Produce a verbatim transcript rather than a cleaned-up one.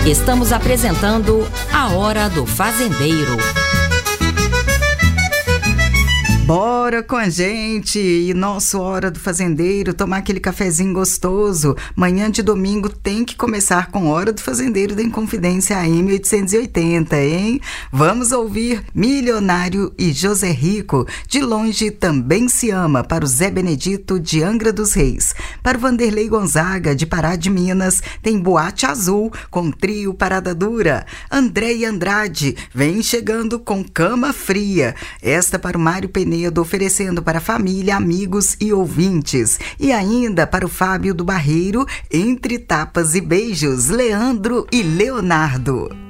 Estamos apresentando A Hora do Fazendeiro. Bora com a gente e nosso Hora do Fazendeiro, tomar aquele cafezinho gostoso. Manhã de domingo tem que começar com Hora do Fazendeiro da Inconfidência A M oitocentos e oitenta, hein? Vamos ouvir Milionário e José Rico, De Longe Também Se Ama, para o Zé Benedito de Angra dos Reis. Para o Vanderlei Gonzaga, de Pará de Minas, tem Boate Azul, com trio Parada Dura. Andréia Andrade, vem chegando com Cama Fria. Esta para o Mário Penedo, oferecendo para família, amigos e ouvintes. E ainda para o Fábio do Barreiro, Entre Tapas e Beijos, Leandro e Leonardo.